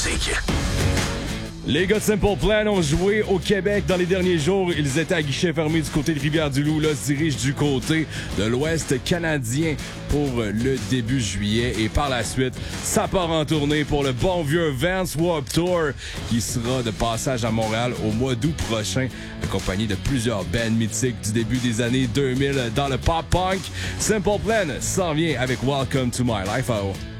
musique. Les gars de Simple Plan ont joué au Québec dans les derniers jours. Ils étaient à guichet fermé du côté de Rivière-du-Loup. Là, se dirigent du côté de l'Ouest canadien pour le début juillet. Et par la suite, ça part en tournée pour le bon vieux Vans Warped Tour qui sera de passage à Montréal au mois d'août prochain, accompagné de plusieurs bands mythiques du début des années 2000 dans le pop-punk. Simple Plan s'en vient avec Welcome to My Life.